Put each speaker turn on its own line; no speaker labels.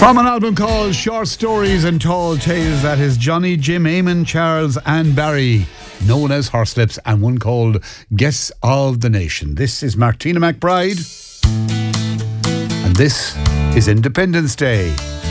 From an album called Short Stories and Tall Tales, that is Johnny, Jim, Eamon, Charles and Barry, known as Horslips, and one called Guess of the Nation. This is Martina McBride, and this is Independence Day.